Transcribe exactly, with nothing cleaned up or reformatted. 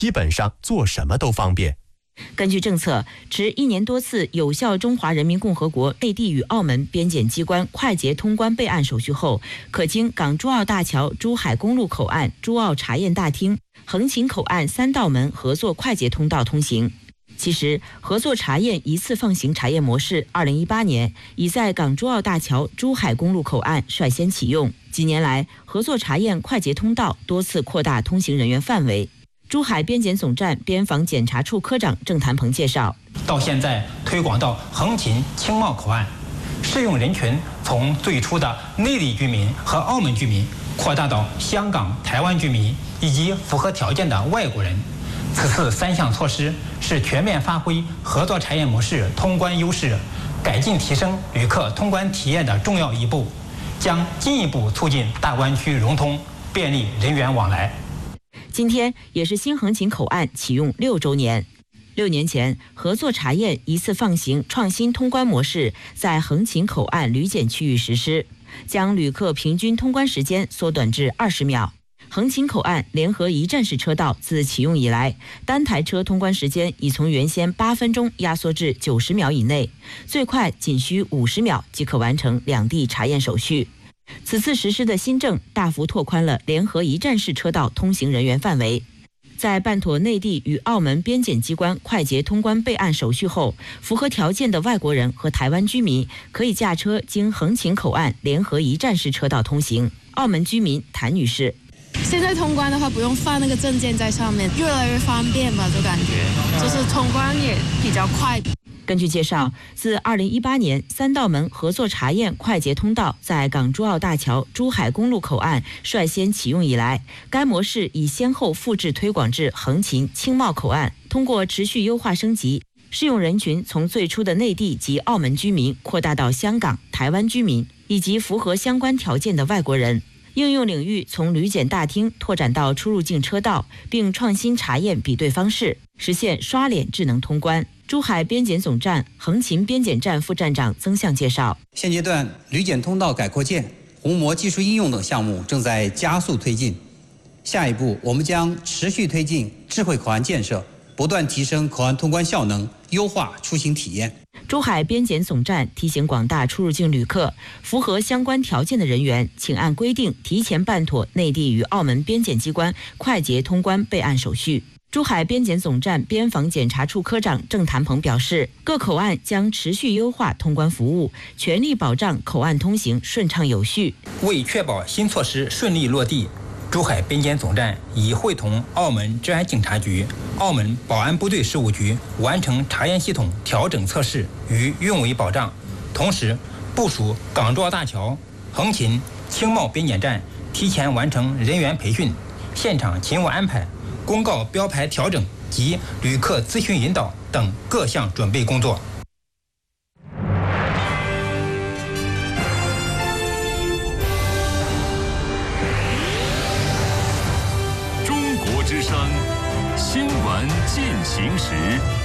基本上做什么都方便。 根据政策，持一年多次有效中华人民共和国内地与澳门边检机关快捷通关备案手续后，可经港珠澳大桥珠海公路口岸珠澳查验大厅、横琴口岸三道门合作快捷通道通行。其实，合作查验一次放行查验模式，二零一八年已在港珠澳大桥珠海公路口岸率先启用。几年来，合作查验快捷通道多次扩大通行人员范围。珠海边检总站边防检查处科长郑谭鹏介绍， 到现在推广到横琴、青茂口岸，适用人群从最初的内地居民和澳门居民，扩大到香港、台湾居民以及符合条件的外国人。此次三项措施是全面发挥合作查验模式通关优势，改进提升旅客通关体验的重要一步，将进一步促进大湾区融通，便利人员往来。 今天也是新横琴口岸启用六周年。六年前，合作查验一次放行创新通关模式在横琴口岸旅检区域实施，将旅客平均通关时间缩短至二十秒。横琴口岸联合一站式车道自启用以来，单台车通关时间已从原先八分钟压缩至九十秒以内，最快仅需五十秒即可完成两地查验手续。此次实施的新政大幅拓宽了联合一站式车道通行人员范围。在办妥内地与澳门边检机关快捷通关备案手续后，符合条件的外国人和台湾居民可以驾车经横琴口岸联合一站式车道通行。澳门居民谭女士， 现在通关的话不用放那个证件在上面，越来越方便吧，就感觉就是通关也比较快。 根据介绍，自二零一八年三道门合作查验快捷通道在港珠澳大桥珠海公路口岸率先启用以来，该模式已先后复制推广至横琴、青茂口岸，通过持续优化升级，适用人群从最初的内地及澳门居民扩大到香港、台湾居民以及符合相关条件的外国人。应用领域从旅检大厅拓展到出入境车道，并创新查验比对方式，实现刷脸智能通关。珠海边检总站横琴边检站副站长曾向介绍， 现阶段旅检通道改扩建、虹膜技术应用等项目正在加速推进。下一步，我们将持续推进智慧口岸建设，不断提升口岸通关效能，优化出行体验。 珠海边检总站提醒广大出入境旅客，符合相关条件的人员，请按规定提前办妥内地与澳门边检机关快捷通关备案手续。珠海边检总站边防检查处科长郑谭鹏表示，各口岸将持续优化通关服务，全力保障口岸通行顺畅有序。 为确保新措施顺利落地，珠海边检总站已会同澳门治安警察局、澳门保安部队事务局完成查验系统调整测试与运维保障，同时部署港珠澳大桥、横琴、青茂边检站提前完成人员培训、现场勤务安排、公告标牌调整及旅客咨询引导等各项准备工作。 中国之声，新闻进行时。